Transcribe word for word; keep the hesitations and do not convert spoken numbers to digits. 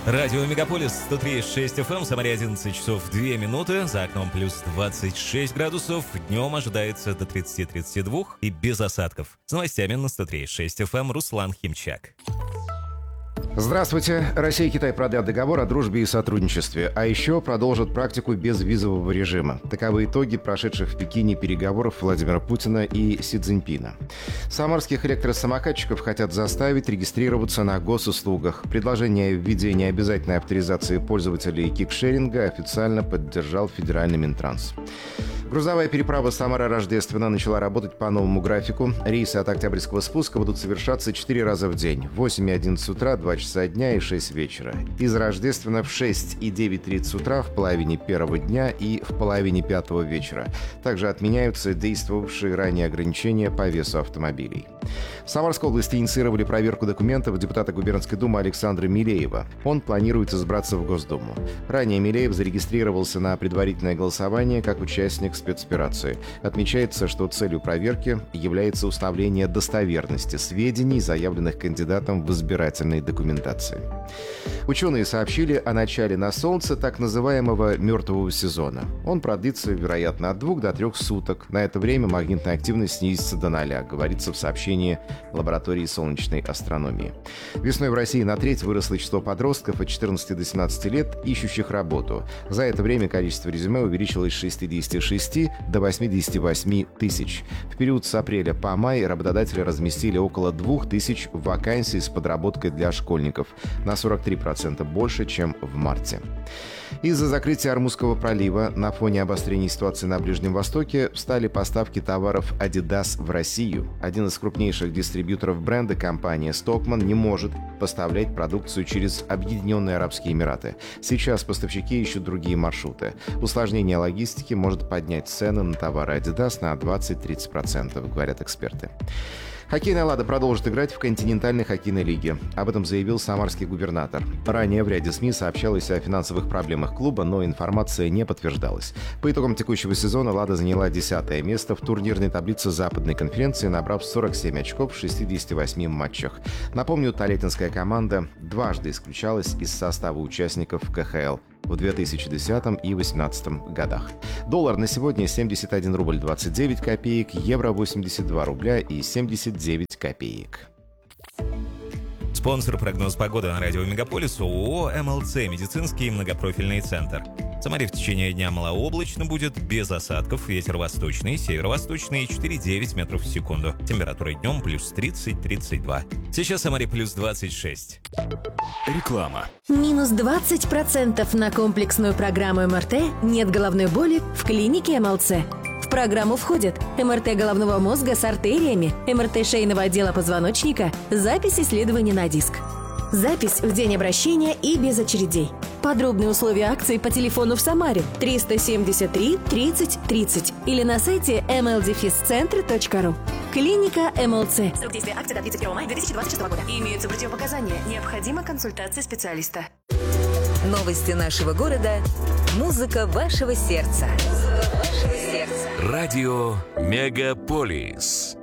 Радио Мегаполис сто три и шесть эф эм, Самаре одиннадцать часов две минуты, за окном плюс двадцать шесть градусов, днем ожидается до тридцати тридцати двух и без осадков. С новостями на сто три и шесть эф эм Руслан Химчак. Здравствуйте. Россия и Китай продлят договор о дружбе и сотрудничестве, а еще продолжат практику безвизового режима. Таковы итоги прошедших в Пекине переговоров Владимира Путина и Си Цзиньпина. Самарских электросамокатчиков хотят заставить регистрироваться на госуслугах. Предложение в виде необязательной авторизации пользователей кикшеринга официально поддержал федеральный Минтранс. Грузовая переправа Самара-Рождественно начала работать по новому графику. Рейсы от Октябрьского спуска будут совершаться четыре раза в день. В восемь и одиннадцать утра, два часа дня и шесть вечера. Из Рождественно в шесть и девять тридцать утра, в половине первого дня и в половине пятого вечера. Также отменяются действовавшие ранее ограничения по весу автомобилей. В Самарской области инициировали проверку документов депутата Губернской думы Александра Милеева. Он планирует избраться в Госдуму. Ранее Милеев зарегистрировался на предварительное голосование как участник спецоперации. Отмечается, что целью проверки является установление достоверности сведений, заявленных кандидатом в избирательной документации. Ученые сообщили о начале на Солнце так называемого мертвого сезона. Он продлится, вероятно, от двух до трех суток. На это время магнитная активность снизится до ноля, говорится в сообщении лаборатории солнечной астрономии. Весной в России на треть выросло число подростков от четырнадцати до семнадцати лет, ищущих работу. За это время количество резюме увеличилось с шестидесяти шести до восьмидесяти восьми тысяч. В период с апреля по май работодатели разместили около двух тысяч вакансий с подработкой для школьников, на сорок три процента больше, чем в марте. Из-за закрытия Ормузского пролива на фоне обострения ситуации на Ближнем Востоке встали поставки товаров Adidas в Россию. Один из крупнейших дистрибьюторов бренда, компания Stockmann, не может поставлять продукцию через Объединенные Арабские Эмираты. Сейчас поставщики ищут другие маршруты. Усложнение логистики может поднять цены на товары Adidas на двадцать-тридцать процентов, говорят эксперты. Хоккейная «Лада» продолжит играть в континентальной хоккейной лиге. Об этом заявил самарский губернатор. Ранее в ряде СМИ сообщалось о финансовых проблемах клуба, но информация не подтверждалась. По итогам текущего сезона «Лада» заняла десятое место в турнирной таблице Западной конференции, набрав сорок семь очков в шестидесяти восьми матчах. Напомню, талентинская команда дважды исключалась из состава участников ка ха эл в две тысячи десятом и две тысячи восемнадцатом годах. Доллар на сегодня семьдесят один рубль двадцать девять копеек, евро восемьдесят два рубля и семьдесят девять копеек. Спонсор прогноз погоды на радио Мегаполис ООО эм эл цэ «Медицинский многопрофильный центр». В Самаре в течение дня малооблачно будет, без осадков, ветер восточный, северо-восточный четыре-девять метров в секунду. Температура днем плюс тридцать-тридцать два. Сейчас в Самаре плюс двадцать шесть. Реклама. Минус двадцать процентов на комплексную программу эм эр тэ «Нет головной боли» в клинике эм эл цэ. В программу входят эм эр тэ головного мозга с артериями, эм эр тэ шейного отдела позвоночника, запись исследований на диск. Запись в день обращения и без очередей. Подробные условия акции по телефону в Самаре триста семьдесят три тридцать тридцать или на сайте эм эл дефис центр точка ру. Клиника эм эл цэ. Срок действия акции до тридцать первого мая две тысячи двадцать шестого года. Имеются противопоказания. Необходима консультация специалиста. Новости нашего города. Музыка вашего сердца. Музыка вашего сердца. Радио Мегаполис.